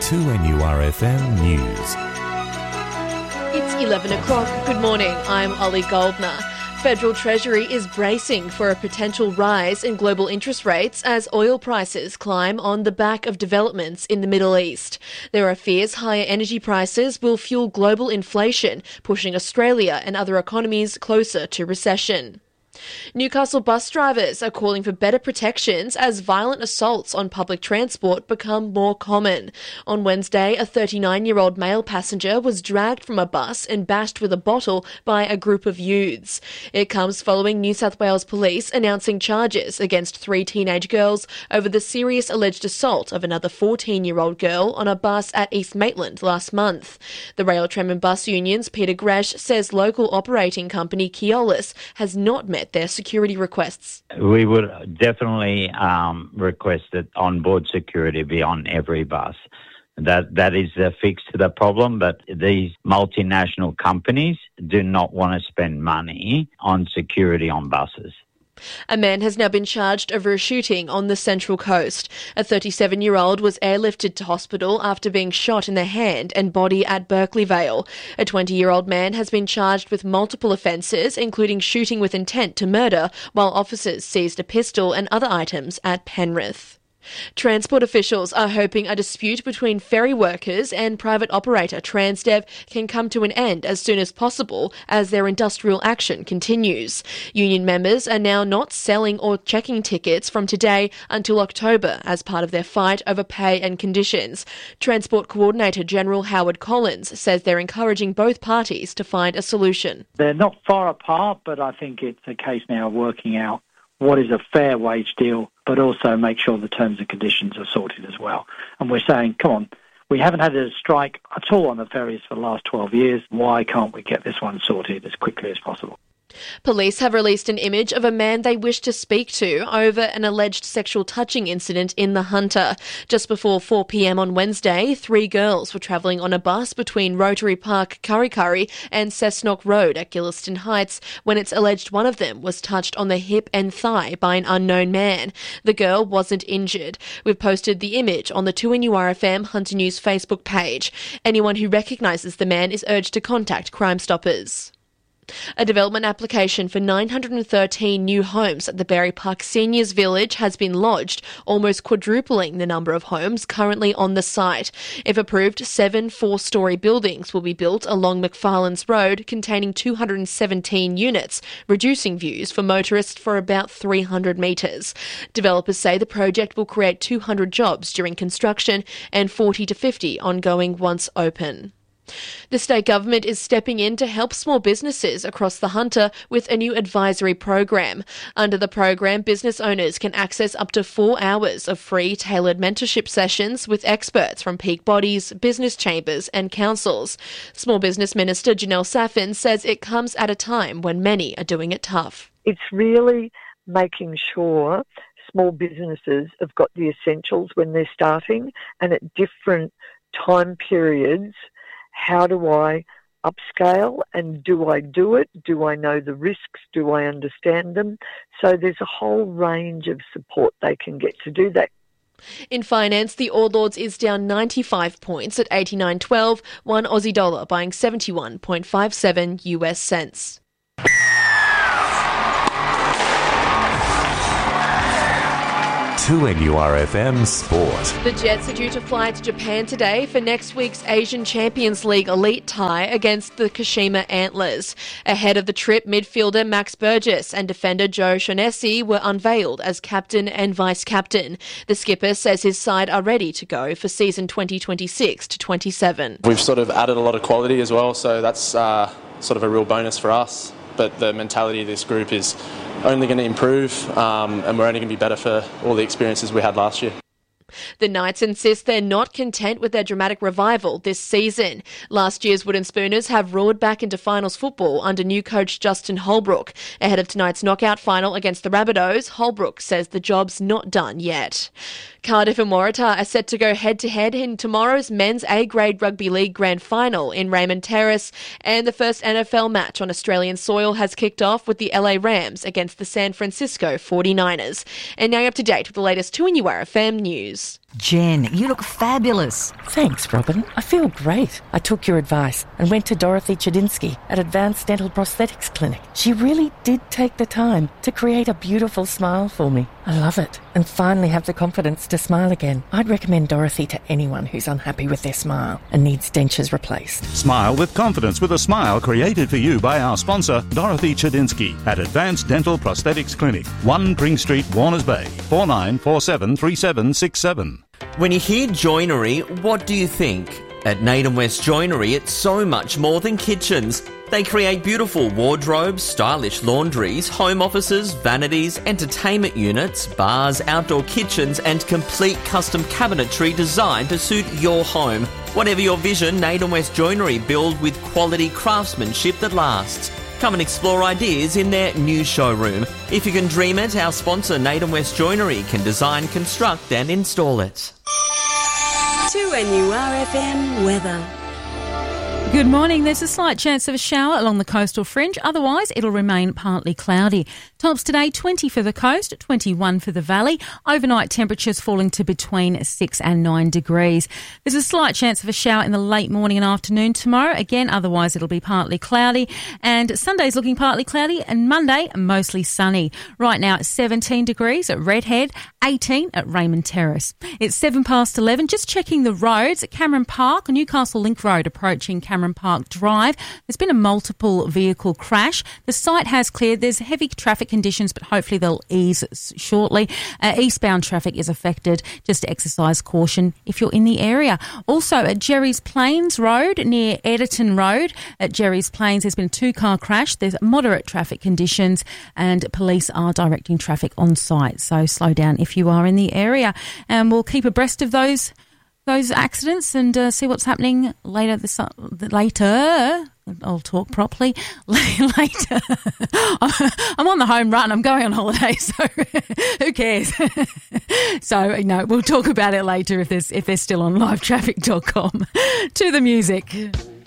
2NURFM News. It's 11 o'clock. Good morning. I'm Ollie Goldner. Federal Treasury is bracing for a potential rise in global interest rates as oil prices climb on the back of developments in the Middle East. There are fears higher energy prices will fuel global inflation, pushing Australia and other economies closer to recession. Newcastle bus drivers are calling for better protections as violent assaults on public transport become more common. On Wednesday, a 39-year-old male passenger was dragged from a bus and bashed with a bottle by a group of youths. It comes following New South Wales Police announcing charges against 3 teenage girls over the serious alleged assault of another 14-year-old girl on a bus at East Maitland last month. The Rail, Tram and Bus Union's Peter Gresh says local operating company Keolis has not met their security requests. We would definitely request that onboard security be on every bus. That is the fix to the problem, but these multinational companies do not want to spend money on security on buses. A man has now been charged over a shooting on the Central Coast. A 37-year-old was airlifted to hospital after being shot in the hand and body at Berkeley Vale. A 20-year-old man has been charged with multiple offences, including shooting with intent to murder, while officers seized a pistol and other items at Penrith. Transport officials are hoping a dispute between ferry workers and private operator Transdev can come to an end as soon as possible as their industrial action continues. Union members are now not selling or checking tickets from today until October as part of their fight over pay and conditions. Transport Coordinator General Howard Collins says they're encouraging both parties to find a solution. They're not far apart, but I think it's a case now of working out what is a fair wage deal, but also make sure the terms and conditions are sorted as well. And we're saying, come on, we haven't had a strike at all on the ferries for the last 12 years. Why can't we get this one sorted as quickly as possible? Police have released an image of a man they wish to speak to over an alleged sexual touching incident in the Hunter. Just before 4 p.m. on Wednesday, 3 girls were travelling on a bus between Rotary Park, Kurri Kurri and Cessnock Road at Gillieston Heights when it's alleged one of them was touched on the hip and thigh by an unknown man. The girl wasn't injured. We've posted the image on the 2NURFM Hunter News Facebook page. Anyone who recognises the man is urged to contact Crime Stoppers. A development application for 913 new homes at the Berry Park Seniors Village has been lodged, almost quadrupling the number of homes currently on the site. If approved, 7 4-storey buildings will be built along McFarlane's Road containing 217 units, reducing views for motorists for about 300 metres. Developers say the project will create 200 jobs during construction and 40 to 50 ongoing once open. The state government is stepping in to help small businesses across the Hunter with a new advisory program. Under the program, business owners can access up to 4 hours of free tailored mentorship sessions with experts from peak bodies, business chambers and councils. Small Business Minister Janelle Saffin says it comes at a time when many are doing it tough. It's really making sure small businesses have got the essentials when they're starting, and at different time periods, how do I upscale and do I do it? Do I know the risks? Do I understand them? So there's a whole range of support they can get to do that. In finance, the All Ords is down 95 points at 89.12, one Aussie dollar buying 71.57 US cents. 2NURFM Sport. The Jets are due to fly to Japan today for next week's Asian Champions League elite tie against the Kashima Antlers. Ahead of the trip, midfielder Max Burgess and defender Joe Shaughnessy were unveiled as captain and vice-captain. The skipper says his side are ready to go for season 2026 to 27. We've sort of added a lot of quality as well, so that's sort of a real bonus for us. But the mentality of this group is only going to improve, and we're only going to be better for all the experiences we had last year. The Knights insist they're not content with their dramatic revival this season. Last year's Wooden Spooners have roared back into finals football under new coach Justin Holbrook. Ahead of tonight's knockout final against the Rabbitohs, Holbrook says the job's not done yet. Cardiff and Waratah are set to go head-to-head in tomorrow's Men's A-Grade Rugby League Grand Final in Raymond Terrace, and the first NFL match on Australian soil has kicked off with the LA Rams against the San Francisco 49ers. And now you're up to date with the latest 2NURFM news. Jen, you look fabulous. Thanks, Robin. I feel great. I took your advice and went to Dorothy Chedinsky at Advanced Dental Prosthetics Clinic. She really did take the time to create a beautiful smile for me. I love it and finally have the confidence to smile again. I'd recommend Dorothy to anyone who's unhappy with their smile and needs dentures replaced. Smile with confidence with a smile created for you by our sponsor, Dorothy Chedinsky at Advanced Dental Prosthetics Clinic, 1 Pring Street, Warners Bay, 49473767. When you hear joinery, what do you think? At Naden West Joinery, it's so much more than kitchens. They create beautiful wardrobes, stylish laundries, home offices, vanities, entertainment units, bars, outdoor kitchens, and complete custom cabinetry designed to suit your home. Whatever your vision, Naden West Joinery build with quality craftsmanship that lasts. Come and explore ideas in their new showroom. If you can dream it, our sponsor Naden West Joinery can design, construct and install it. 2NURFM weather. Good morning. There's a slight chance of a shower along the coastal fringe. Otherwise, it'll remain partly cloudy. Tops today, 20 for the coast, 21 for the valley. Overnight temperatures falling to between 6 and 9 degrees. There's a slight chance of a shower in the late morning and afternoon tomorrow. Again, otherwise it'll be partly cloudy. And Sunday's looking partly cloudy and Monday mostly sunny. Right now it's 17 degrees at Redhead, 18 at Raymond Terrace. It's 11 Just checking the roads at Cameron Park, Newcastle Link Road approaching Cameron Park Drive. There's been a multiple vehicle crash. The site has cleared. There's heavy traffic conditions, but hopefully they'll ease shortly. Eastbound traffic is affected. Just exercise caution if you're in the area. Also at Jerry's Plains Road near Editon Road at Jerry's Plains, there's been a 2-car crash. There's moderate traffic conditions and police are directing traffic on site. So slow down if you are in the area, and we'll keep abreast of those accidents and see what's happening later. I'll talk properly later. I'm on the home run. I'm going on holiday, so who cares? So we'll talk about it later if they're still on livetraffic.com. To the music.